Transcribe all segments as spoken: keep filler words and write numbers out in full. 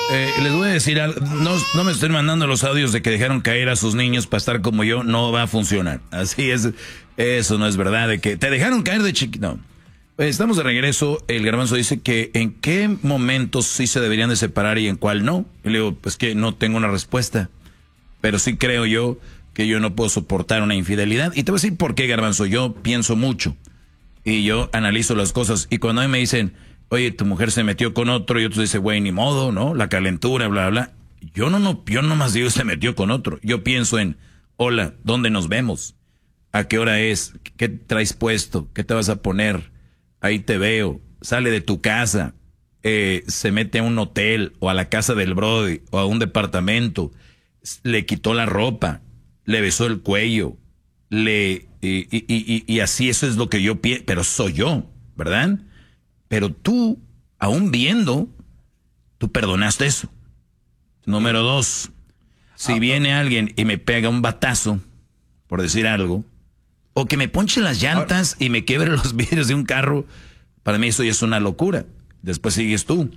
Eh, les voy a decir algo, no, no me estén mandando los audios de que dejaron caer a sus niños para estar como yo, no va a funcionar. Así es, eso no es verdad, de que te dejaron caer de chiquito. No. Pues estamos de regreso, el Garbanzo dice que en qué momentos sí se deberían de separar y en cuál no. Y le digo, pues que no tengo una respuesta, pero sí creo yo que yo no puedo soportar una infidelidad. Y te voy a decir por qué, Garbanzo, yo pienso mucho y yo analizo las cosas. Y cuando a mí me dicen, oye, tu mujer se metió con otro, y otro dice, güey, ni modo, ¿no? La calentura, bla, bla. Yo no, no, yo nomás digo, se metió con otro. Yo pienso en, hola, ¿dónde nos vemos? ¿A qué hora es? ¿Qué traes puesto? ¿Qué te vas a poner? Ahí te veo. Sale de tu casa, eh, se mete a un hotel, o a la casa del brody, o a un departamento, le quitó la ropa, le besó el cuello, le, y, y, y, y así eso es lo que yo pienso, pero soy yo, ¿verdad? Pero tú, aún viendo, tú perdonaste eso. Número dos, si viene alguien y me pega un batazo, por decir algo, o que me ponche las llantas y me quiebre los vidrios de un carro, para mí eso ya es una locura. Después sigues tú.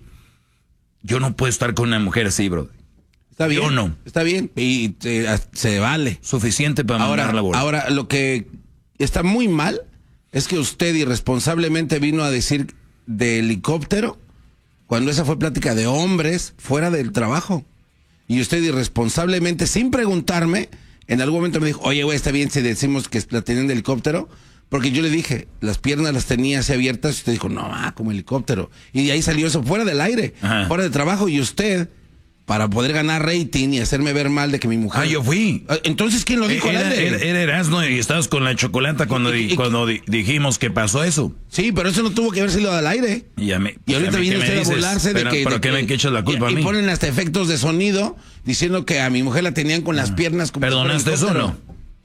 Yo no puedo estar con una mujer así, bro. Está bien. Yo no. Está bien y eh, se vale. Suficiente para ahora, mandar la bola. Ahora, lo que está muy mal es que usted irresponsablemente vino a decir de helicóptero cuando esa fue plática de hombres fuera del trabajo. Y usted irresponsablemente, sin preguntarme, en algún momento me dijo, oye, güey, está bien si decimos que la tenían de helicóptero, porque yo le dije, las piernas las tenía así abiertas, y usted dijo, no, ah, como helicóptero. Y de ahí salió eso fuera del aire, Ajá. fuera de trabajo, y usted, para poder ganar rating y hacerme ver mal de que mi mujer... Ah, yo fui. Entonces, ¿quién lo dijo? Era, era, era Erasmo y estabas con la chocolata cuando, y, y, cuando di, dijimos que pasó eso. Sí, pero eso no tuvo que haber sido al aire. Y, a mí, y ahorita viene usted a burlarse pero, de que... ¿Pero de qué me echas la culpa y, a mí? Y ponen hasta efectos de sonido diciendo que a mi mujer la tenían con las piernas... como ¿Perdonaste eso o no?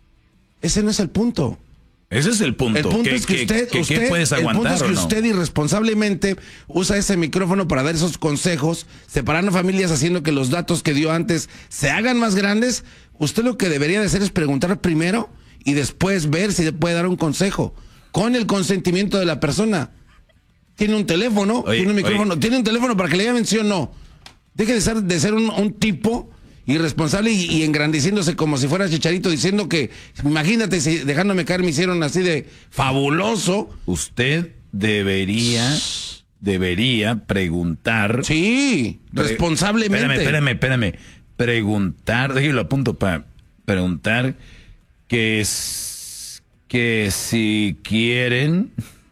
Ese no es el punto. Ese es el punto. El punto ¿Qué, es que usted, qué, usted ¿qué puedes aguantar, el punto es que no? usted irresponsablemente usa ese micrófono para dar esos consejos, separando familias, haciendo que los datos que dio antes se hagan más grandes. Usted lo que debería de hacer es preguntar primero y después ver si le puede dar un consejo con el consentimiento de la persona. Tiene un teléfono, oye, tiene un micrófono, oye. tiene un teléfono para que le llamen sí o no. Deje de ser, de ser un, un tipo irresponsable y, y engrandeciéndose como si fuera Chicharito, diciendo que, imagínate, si dejándome caer me hicieron así de fabuloso. Usted debería, debería preguntar. Sí, pre responsablemente. Espérame, espérame, espérame. Preguntar, déjelo a punto para preguntar que, que si quieren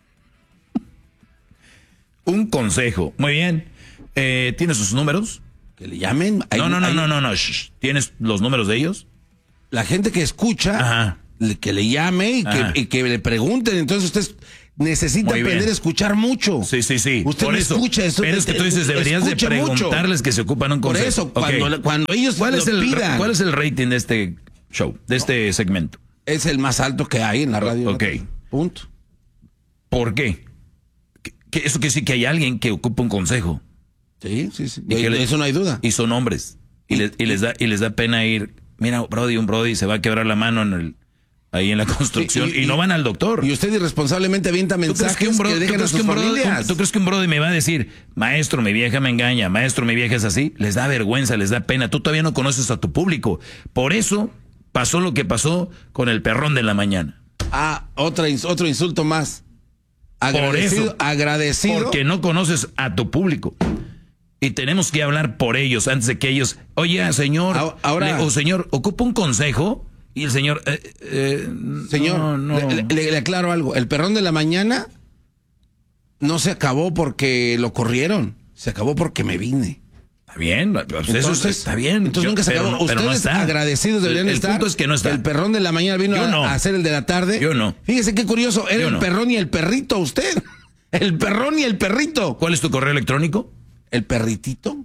un consejo. Muy bien. Eh, ¿Tiene sus números? Que le llamen. Hay, no, no, no, hay... no, no, no. Shh. ¿Tienes los números de ellos? La gente que escucha, Ajá. que le llame y que, y que le pregunten. Entonces usted necesita Muy aprender bien. a escuchar mucho. Sí, sí, sí. Usted Por no eso. escucha eso. Pero es que tú dices, deberías de preguntarles mucho. Que se ocupan un consejo. Por eso, okay. cuando, cuando ellos ¿Cuál lo es el, pidan. ¿Cuál es el rating de este show, de este segmento? Es el más alto que hay en la radio. Ok. Punto. ¿Por qué? ¿Que eso quiere decir que hay alguien que ocupa un consejo? Sí, sí, sí. Y que le, eso no hay duda. Y son hombres. Y, y, les, y, les da, y les da pena ir. Mira, Brody, un Brody se va a quebrar la mano en el, ahí en la construcción. Y, y, y no van al doctor. Y usted irresponsablemente avienta mensajes que, un bro, que dejan a sus familias. ¿Tú crees que un Brody me va a decir, maestro, mi vieja me engaña, maestro, mi vieja es así? Les da vergüenza, les da pena. Tú todavía no conoces a tu público. Por eso pasó lo que pasó con el perrón de la mañana. Ah, otra, otro insulto más. Agradecido, por eso, agradecido. Porque no conoces a tu público. Y tenemos que hablar por ellos antes de que ellos, oye, señor, ahora, le, o señor, ocupa un consejo. Y el señor, eh, eh, señor, no, no. Le, le, le aclaro algo. El perrón de la mañana no se acabó porque lo corrieron. Se acabó porque me vine. Está bien, pues entonces, eso está bien. Entonces Yo, nunca se acabó. No, Ustedes no está. agradecidos deberían el, el estar. El punto es que no está. El perrón de la mañana vino a, no. a hacer el de la tarde. Yo no. Fíjese qué curioso. Era Yo el no. perrón y el perrito usted. El perrón y el perrito. ¿Cuál es tu correo electrónico? ¿El perritito?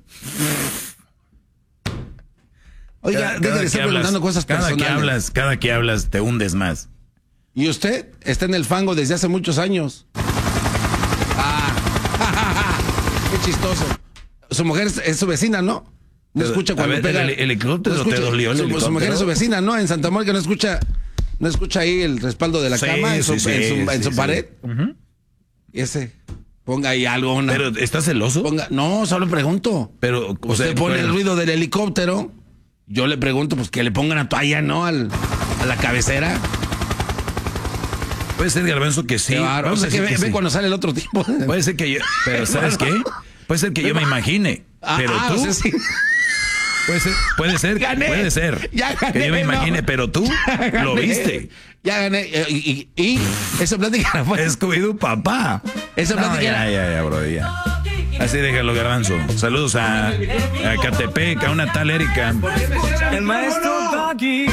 Oiga, cada, deja cada de estar preguntando cosas cada personales. Que hablas, cada que hablas te hundes más. Y usted está en el fango desde hace muchos años. Ah, qué chistoso. Su mujer es, es su vecina, ¿no? No escucha cuando ver, pega. ¿El, el helicóptero no te dolió el su, helicóptero? Su mujer es su vecina, ¿no? En Santa Mónica no escucha, no escucha ahí el respaldo de la sí, cama en su, sí, en su, sí, en su sí, pared. Sí. Uh-huh. Y ese Ponga ahí algo. Una, ¿Pero estás celoso? Ponga, no, solo pregunto. Pero, o usted sea, pone bueno. el ruido del helicóptero. Yo le pregunto, pues que le pongan a toalla, ¿no? Al, a la cabecera. Puede ser, Garbanzo, que sí. Vamos Vamos o a sea, que decir ve, que ve sí. cuando sale el otro tipo. Puede ser que yo... Pero, ¿sabes qué? Puede ser que yo me imagine. Ah, Pero ah, tú... o sea, sí. Puede ser, puede ser, Gané. puede ser. Ya gané, que yo me no. imagine, pero tú Ya lo gané. viste. Ya gané. eh, Y, y, y esa plática fue. Scooby-Doo, papá. Esa No, plática ya, era- ya, ya, bro, ya. Así déjalo, Garbanzo. Saludos a, a Catepec, a una tal Erika. El maestro Doggy.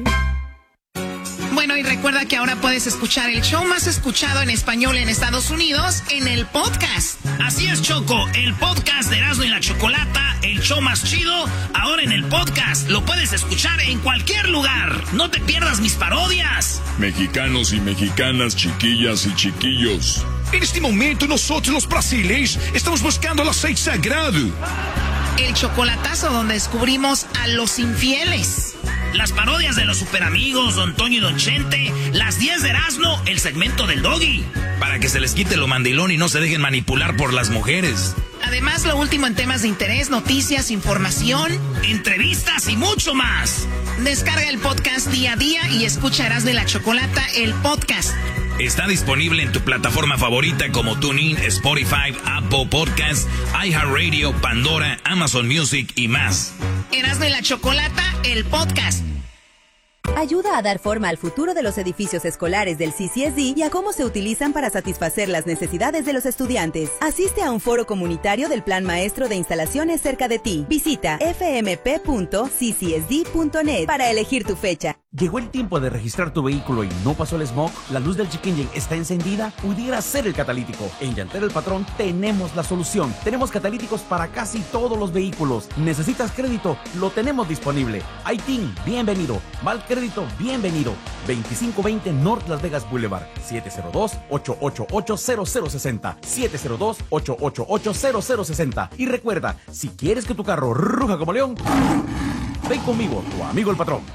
Bueno, y recuerda que ahora puedes escuchar el show más escuchado en español en Estados Unidos en el podcast. Así es, Choco, el podcast de Erasmo y la Chocolata, el show más chido, ahora en el podcast. Lo puedes escuchar en cualquier lugar. No te pierdas mis parodias. Mexicanos y mexicanas, chiquillas y chiquillos. En este momento nosotros los brasileños estamos buscando el aceite sagrado. El chocolatazo donde descubrimos a los infieles. Las parodias de los superamigos, Don Toño y Don Chente, las diez de Erasmo, el segmento del Doggy. Para que se les quite lo mandilón y no se dejen manipular por las mujeres. Además, lo último en temas de interés, noticias, información, entrevistas y mucho más. Descarga el podcast día a día y escucha Erasmo y la Chocolata, el podcast. Está disponible en tu plataforma favorita como TuneIn, Spotify, Apple Podcasts, iHeartRadio, Pandora, Amazon Music y más. Erasmo y la Chocolata, el podcast. Ayuda a dar forma al futuro de los edificios escolares del C C S D y a cómo se utilizan para satisfacer las necesidades de los estudiantes. Asiste a un foro comunitario del Plan Maestro de Instalaciones cerca de ti. Visita f m p punto c c s d punto net para elegir tu fecha. ¿Llegó el tiempo de registrar tu vehículo y no pasó el smog? ¿La luz del check engine está encendida? Pudiera ser el catalítico. En Llantero El Patrón tenemos la solución. Tenemos catalíticos para casi todos los vehículos. ¿Necesitas crédito? Lo tenemos disponible. I T I N, bienvenido. Mal crédito, bienvenido. veinticinco veinte North Las Vegas Boulevard. siete cero dos, ocho ocho ocho, cero cero seis cero. siete cero dos, ocho ocho ocho, cero cero seis cero. Y recuerda, si quieres que tu carro ruja como león, ven conmigo, tu amigo el patrón.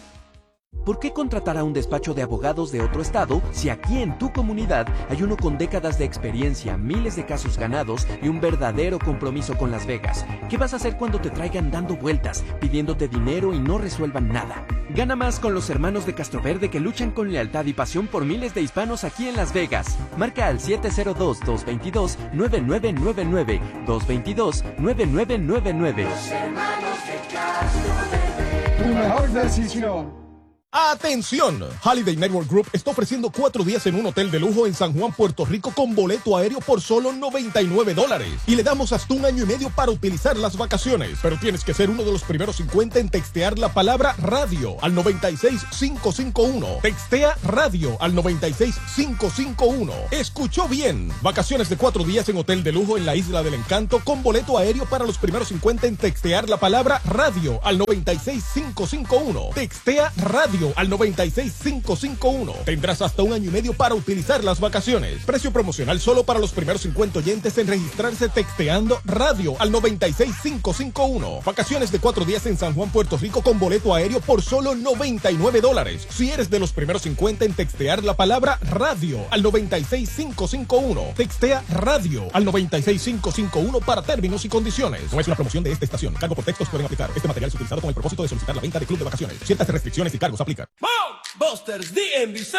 ¿Por qué contratar a un despacho de abogados de otro estado si aquí en tu comunidad hay uno con décadas de experiencia, miles de casos ganados y un verdadero compromiso con Las Vegas? ¿Qué vas a hacer cuando te traigan dando vueltas, pidiéndote dinero y no resuelvan nada? Gana más con los hermanos de Castroverde que luchan con lealtad y pasión por miles de hispanos aquí en Las Vegas. Marca al siete cero dos, dos dos dos, nueve nueve nueve nueve, dos dos dos, nueve nueve nueve nueve. Los hermanos de Castroverde. Tu mejor decisión. ¡Atención! Holiday Network Group está ofreciendo cuatro días en un hotel de lujo en San Juan, Puerto Rico con boleto aéreo por solo noventa y nueve dólares. Y le damos hasta un año y medio para utilizar las vacaciones. Pero tienes que ser uno de los primeros cincuenta en textear la palabra radio al noventa y seis cinco cinco uno. Textea radio al noventa y seis cinco cinco uno. ¿Escuchó bien? Vacaciones de cuatro días en hotel de lujo en la Isla del Encanto con boleto aéreo para los primeros cincuenta en textear la palabra radio al noventa y seis cinco cinco uno. Textea radio al noventa y seis cinco cinco uno. Tendrás hasta un año y medio para utilizar las vacaciones. Precio promocional solo para los primeros cincuenta oyentes en registrarse texteando radio al noventa y seis cinco cinco uno. Vacaciones de cuatro días en San Juan, Puerto Rico con boleto aéreo por solo noventa y nueve dólares. Si eres de los primeros cincuenta en textear la palabra radio al noventa y seis cinco cinco uno. Textea radio al noventa y seis cinco cinco uno para términos y condiciones. No es una promoción de esta estación. Cargo por textos pueden aplicar. Este material es utilizado con el propósito de solicitar la venta de club de vacaciones. Ciertas restricciones y cargos aplican. Busters D M V